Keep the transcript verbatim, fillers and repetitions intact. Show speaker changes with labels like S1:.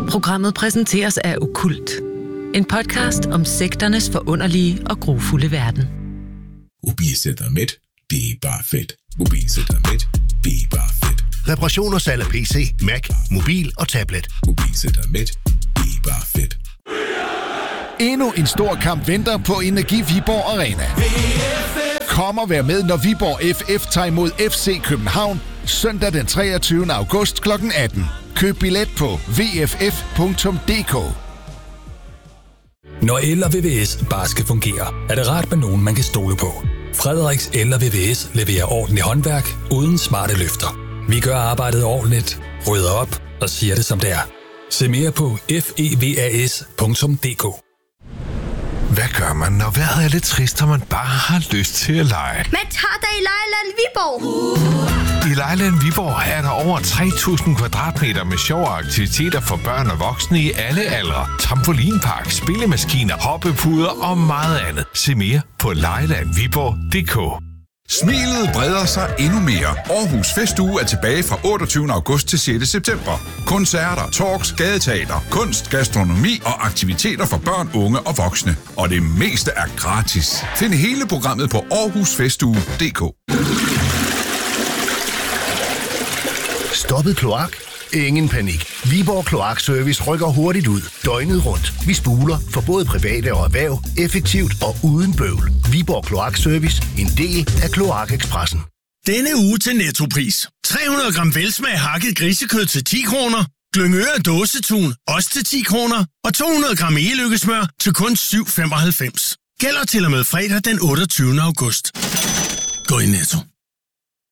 S1: Programmet præsenteres af Okkult. En podcast om sekternes forunderlige og grufulde verden.
S2: Mobilcenteret, det er bare fedt. Mobilcenteret, det er bare fedt.
S3: Reparation og salg af P C, Mac, mobil og tablet.
S2: Mobilcenteret, det er bare fedt.
S4: Endnu en stor kamp venter på Energi Viborg Arena. Kom og vær med, når Viborg F F tager imod F C København søndag den treogtyvende august klokken atten. Køb billet på v f f punktum d k.
S5: Når el og V V S bare skal fungere, er det rart med nogen, man kan stole på. Frederiks El og V V S leverer ordentligt håndværk uden smarte løfter. Vi gør arbejdet ordentligt, rydder op og siger det som det er. Se mere på f e v a s punktum d k.
S6: Hvad gør man, når vejret er lidt trist, og man bare har lyst til at lege?
S7: Man tager dig i Lejland Viborg!
S6: I Lejland Viborg er der over tre tusind kvadratmeter med sjove aktiviteter for børn og voksne i alle aldre. Trampolinpark, spillemaskiner, hoppepuder og meget andet. Se mere på lejland viborg punktum d k.
S8: Smilet breder sig endnu mere. Aarhus Festuge er tilbage fra otteogtyvende august til sjette september. Koncerter, talks, gadeteater, kunst, gastronomi og aktiviteter for børn, unge og voksne. Og det meste er gratis. Find hele programmet på aarhus festuge punktum d k.
S3: Stoppet kloak? Ingen panik. Viborg Kloakservice rykker hurtigt ud, døgnet rundt. Vi spuler for både private og erhverv, effektivt og uden bøvl. Viborg Kloakservice, en del af Kloakekspressen.
S9: Denne uge til Nettopris. tre hundrede gram velsmag hakket grisekød til ti kroner. Glyngøre dåsetun, også til ti kroner. Og to hundrede gram e-lykkesmør til kun syv femoghalvfems. Gælder til og med fredag den otteogtyvende august. Gå i Netto.